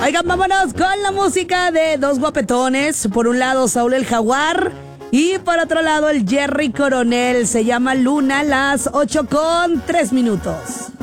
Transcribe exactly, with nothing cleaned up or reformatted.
Oigan, vámonos con la música de dos guapetones. Por un lado, Saúl el Jaguar. Y por otro lado, el Jerry Coronel. Se llama Luna, las ocho con tres minutos.